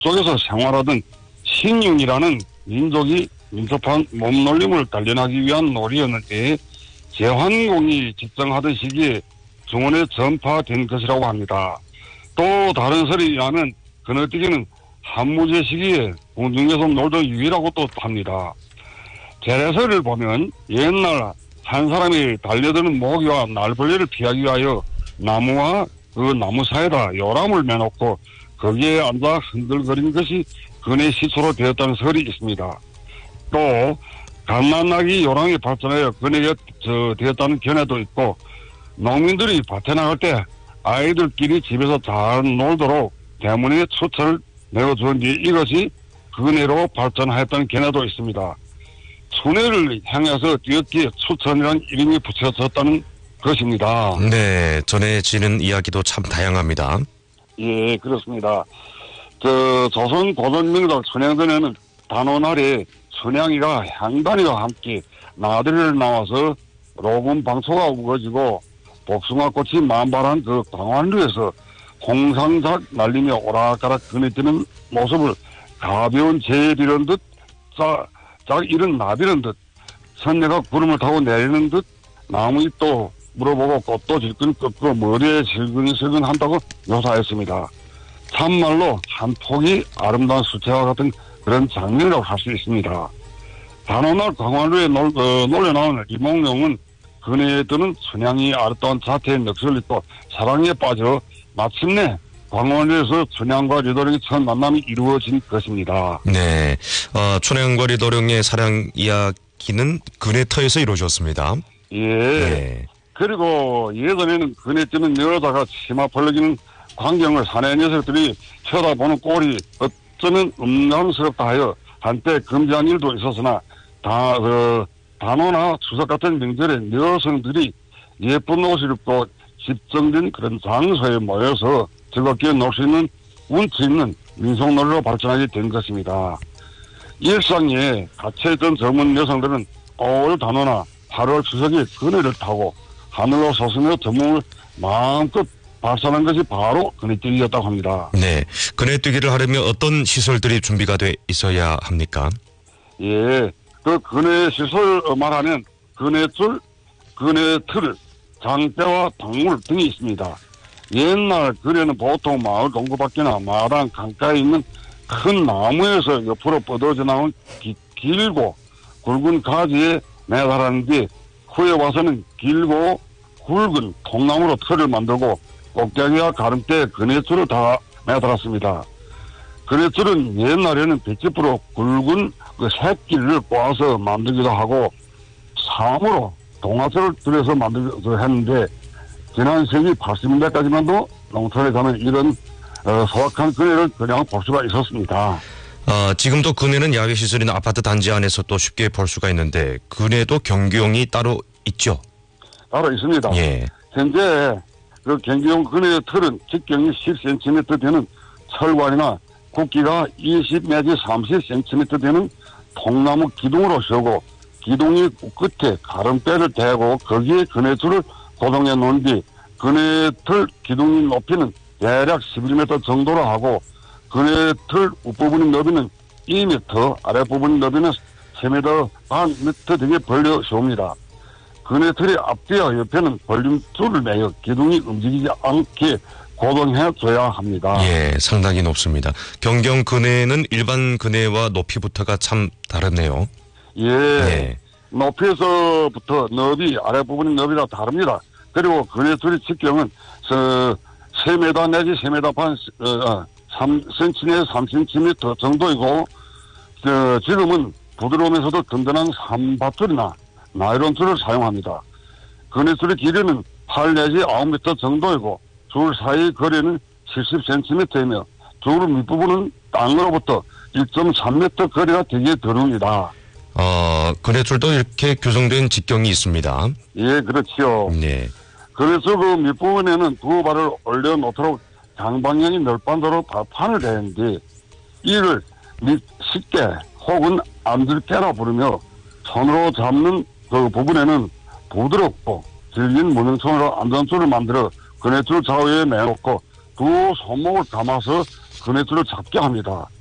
속에서 생활하던 식융이라는 민족이 민첩한 몸놀림을 단련하기 위한 놀이였는데 제환공이 집정하던 시기에 중원에 전파된 것이라고 합니다. 또 다른 설에 의하면 그늘뛰기는 한무제 시기에 궁중에서 놀던 유희라고 또 합니다. 재래설을 보면 옛날 한 사람이 달려드는 모기와 날벌레를 피하기 위하여 나무와 그 나무 사이에다 요람을 매놓고 거기에 앉아 흔들거리는 것이 근의 시초로 되었다는 설이 있습니다. 또 갓난아기 요람이 발전하여 근에 되었다는 견해도 있고 농민들이 밭에 나갈 때 아이들끼리 집에서 잘 놀도록 대문에 추천을 내어주은 뒤 이것이 근해로 발전하였다는 견해도 있습니다. 춘해를 향해서 뛰었기에 추천이라는 이름이 붙여졌다는 것입니다. 네, 전해지는 이야기도 참 다양합니다. 예, 그렇습니다. 조선 고전 명작 춘향전에는 단오날에 춘향이가 향단이와 함께 나들이를 나와서 로군 방초가 우거지고 복숭아꽃이 만발한 그 광안루에서 홍상작 날리며 오락가락 그네뜨는 모습을 가벼운 재에 비른 듯 짝 이른 나비른 듯 선녀가 구름을 타고 내리는 듯 나무잎도 물어보고 꽃도 질끈 꺾고 머리에 슬근슬근 한다고 묘사했습니다. 참말로 한 폭이 아름다운 수채화 같은 그런 장면이라고 할 수 있습니다. 단오날 광안루에 놀려 나오는 이몽룡은 그네에 뜨는 춘향이 아름다운 자태의 넋을 잊고 사랑에 빠져 마침내 광안루에서 춘향과 리도령의 첫 만남이 이루어진 것입니다. 네, 춘향과 리도령의 사랑 이야기는 그네터에서 이루어졌습니다. 예. 네. 그리고 예전에는 그네 뜨는 여자가 치마 벌러지는 광경을 사내 녀석들이 쳐다보는 꼴이 어쩌면 음란스럽다 하여 한때 금지한 일도 있었으나 단오나 추석 같은 명절에 여성들이 예쁜 옷을 입고 집정된 그런 장소에 모여서 즐겁게 놀 수 있는 운치 있는 민속놀이로 발전하게 된 것입니다. 일상에 갇혀있던 젊은 여성들은 5월 단오나 8월 추석에 그네를 타고 하늘로 솟으며 전문을 마음껏 발산한 것이 바로 그네뛰기였다고 합니다. 네, 그네뛰기를 하려면 어떤 시설들이 준비가 돼 있어야 합니까? 예, 그 그네 시설 말하면 그네줄, 그네틀, 장대와 방울 등이 있습니다. 옛날 그네는 보통 마을 동구밖에나 마당 강가에 있는 큰 나무에서 옆으로 뻗어져 나온 길고 굵은 가지에 매달았는데 후에 와서는 길고 굵은 통나무로 틀을 만들고 꼭대기와 가름대에 그네줄을 다 매달았습니다. 그네줄은 옛날에는 볏짚으로 굵은 그 새끼를 꼬아서 만들기도 하고 사암으로 동화줄을 들여서 만들기도 했는데 지난 세기 80년대까지만도 농촌에 가면 이런 소박한 그네를 그냥 볼 수가 있었습니다. 지금도 그네는 야외 시설이나 아파트 단지 안에서 또 쉽게 볼 수가 있는데 그네도 경규용이 따로 있죠? 따로 있습니다. 예. 현재 그 경규용 그네의 틀은 직경이 10cm 되는 철관이나 굵기가 20 내지 30cm 되는 통나무 기둥으로 세우고 기둥이 끝에 가름대를 대고 거기에 그네줄을 고정해 놓은 뒤 그네틀 기둥 높이는 대략 11m 정도로 하고 그네틀 윗부분의 너비는 2m, 아랫부분의 너비는 3m 반 미터 되게 벌려 세웁니다. 그네틀의 앞뒤와 옆에는 벌림줄을 매여 기둥이 움직이지 않게 고정해줘야 합니다. 예, 상당히 높습니다. 경경 그네는 일반 그네와 높이부터가 참 다르네요. 예, 예. 높이에서부터 너비, 아랫부분의 너비가 다릅니다. 그리고 그네줄의 직경은 3m 내지 3m 반, 3cm 내지 3cm 정도이고 지금은 부드러우면서도 든든한 삼밧줄이나 나이론줄을 사용합니다. 그네줄의 길이는 8 내지 9m 정도이고 줄 사이 거리는 70cm이며 줄 밑부분은 땅으로부터 1.3m 거리가 되게 드뭅니다. 그네줄도 이렇게 규정된 직경이 있습니다. 예, 그렇지요. 네. 그래서 그 밑부분에는 두 발을 올려놓도록 장방향이 널빤도로 발판을 대는데 이를 쉽게 혹은 안들깨라 부르며 손으로 잡는 그 부분에는 부드럽고 질긴 무명천으로 안전줄을 만들어 그네줄 좌우에 매놓고 두 손목을 감아서 그네줄을 잡게 합니다.